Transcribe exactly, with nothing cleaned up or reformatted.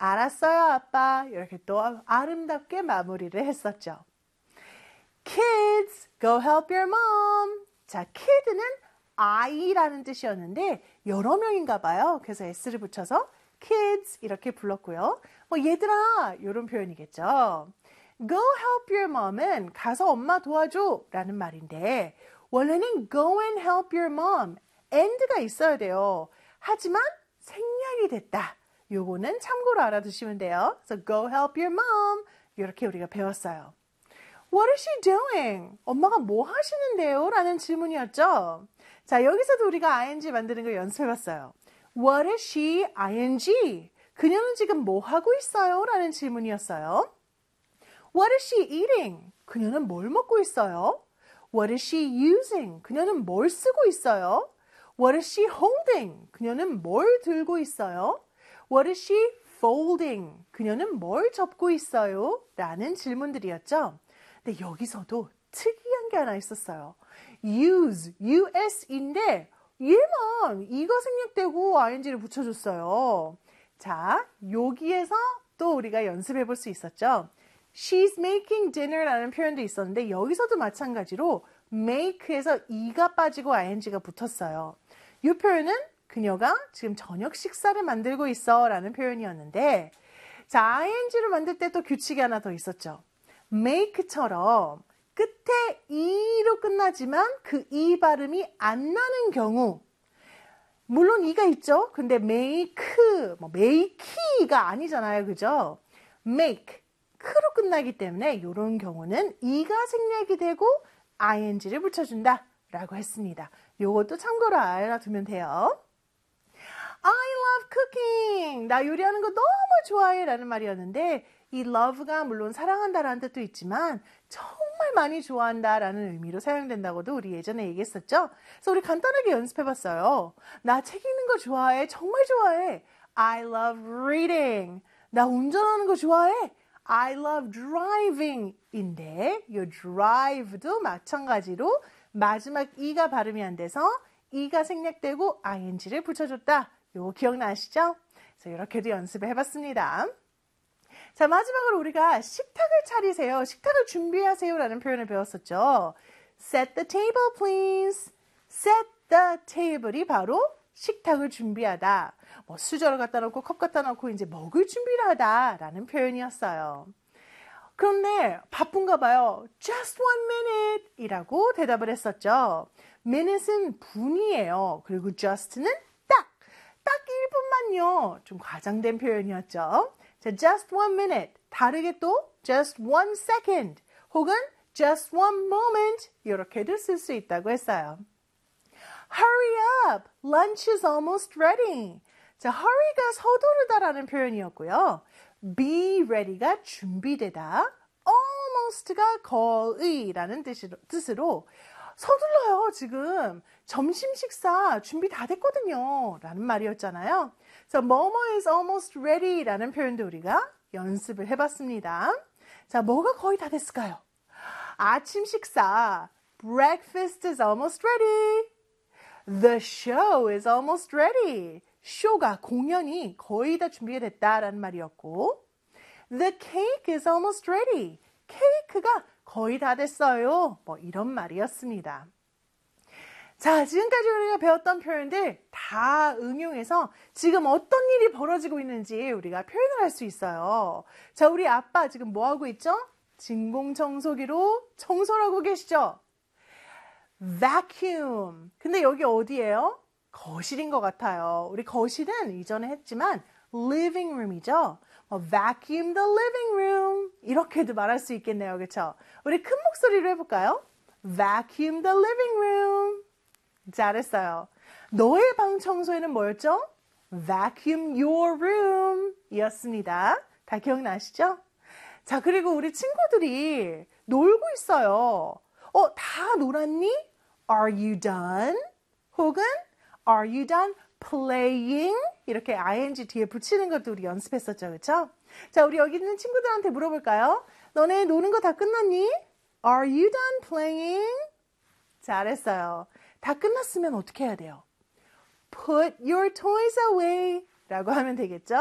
알았어요, 아빠. 이렇게 또 아름답게 마무리를 했었죠. Kids, go help your mom. 자, kid는 I라는 뜻이었는데 여러 명인가 봐요. 그래서 S를 붙여서 kids 이렇게 불렀고요. 뭐 얘들아 이런 표현이겠죠. Go help your mom은 가서 엄마 도와줘 라는 말인데 원래는 go and help your mom and가 있어야 돼요. 하지만 생략이 됐다. 요거는 참고로 알아두시면 돼요. So go help your mom 이렇게 우리가 배웠어요. What is she doing? 엄마가 뭐 하시는데요? 라는 질문이었죠. 자, 여기서도 우리가 ing 만드는 거 연습해봤어요. What is she ing? 그녀는 지금 뭐 하고 있어요? 라는 질문이었어요. What is she eating? 그녀는 뭘 먹고 있어요? What is she using? 그녀는 뭘 쓰고 있어요? What is she holding? 그녀는 뭘 들고 있어요? What is she folding? 그녀는 뭘 접고 있어요? 라는 질문들이었죠. 근데 여기서도 특이한 게 하나 있었어요. use, us인데 얘만 이가 생략되고 ing를 붙여줬어요. 자, 여기에서 또 우리가 연습해 볼 수 있었죠. She's making dinner라는 표현도 있었는데 여기서도 마찬가지로 make에서 이가 빠지고 ing가 붙었어요. 이 표현은 그녀가 지금 저녁 식사를 만들고 있어 라는 표현이었는데 자, ing를 만들 때 또 규칙이 하나 더 있었죠. make처럼 끝에 e로 끝나지만 그 e 발음이 안 나는 경우 물론 e가 있죠. 근데 make, 뭐 make가 아니잖아요. 그죠? make, 크로 끝나기 때문에 이런 경우는 e가 생략이 되고 ing를 붙여준다 라고 했습니다. 요것도 참고로 알아두면 돼요. I love cooking. 나 요리하는 거 너무 좋아해 라는 말이었는데 이 love가 물론 사랑한다라는 뜻도 있지만 정말 많이 좋아한다라는 의미로 사용된다고도 우리 예전에 얘기했었죠. 그래서 우리 간단하게 연습해봤어요. 나 책 읽는 거 좋아해. 정말 좋아해. I love reading. 나 운전하는 거 좋아해. I love driving 인데 이 drive도 마찬가지로 마지막 e가 발음이 안 돼서 e가 생략되고 ing를 붙여줬다. 이거 기억나시죠? 그래서 이렇게도 연습을 해봤습니다. 자, 마지막으로 우리가 식탁을 차리세요. 식탁을 준비하세요 라는 표현을 배웠었죠. Set the table, please. Set the table이 바로 식탁을 준비하다. 뭐 수저를 갖다 놓고 컵 갖다 놓고 이제 먹을 준비를 하다 라는 표현이었어요. 그런데 바쁜가 봐요. Just one minute 이라고 대답을 했었죠. minute은 분이에요. 그리고 just는 딱, 딱 일 분만요. 좀 과장된 표현이었죠. 자, just one minute. 다르게 또 just one second 혹은 just one moment 이렇게도 쓸 수 있다고 했어요. Hurry up. Lunch is almost ready. 자, hurry가 서두르다라는 표현이었고요. Be ready가 준비되다. almost가 거의라는 뜻으로, 뜻으로 서둘러요. 지금 점심 식사 준비 다 됐거든요. 라는 말이었잖아요. 그래서 뭐뭐 is almost ready 라는 표현도 우리가 연습을 해봤습니다. 자, 뭐가 거의 다 됐을까요? 아침 식사 breakfast is almost ready. The show is almost ready. 쇼가 공연이 거의 다 준비가 됐다라는 말이었고 The cake is almost ready. 케이크가 거의 다 됐어요. 뭐 이런 말이었습니다. 자, 지금까지 우리가 배웠던 표현들 다 응용해서 지금 어떤 일이 벌어지고 있는지 우리가 표현을 할 수 있어요. 자, 우리 아빠 지금 뭐 하고 있죠? 진공청소기로 청소를 하고 계시죠? vacuum. 근데 여기 어디예요? 거실인 것 같아요. 우리 거실은 이전에 했지만 living room이죠. 어, vacuum the living room. 이렇게도 말할 수 있겠네요. 그렇죠? 우리 큰 목소리로 해볼까요? vacuum the living room. 잘했어요. 너의 방 청소에는 뭐였죠? vacuum your room 이었습니다. 다 기억나시죠? 자, 그리고 우리 친구들이 놀고 있어요. 어, 다 놀았니? Are you done? 혹은 Are you done playing? 이렇게 ing 뒤에 붙이는 것도 우리 연습했었죠. 그렇죠? 자, 우리 여기 있는 친구들한테 물어볼까요? 너네 노는 거 다 끝났니? Are you done playing? 잘했어요. 다 끝났으면 어떻게 해야 돼요? Put your toys away 라고 하면 되겠죠?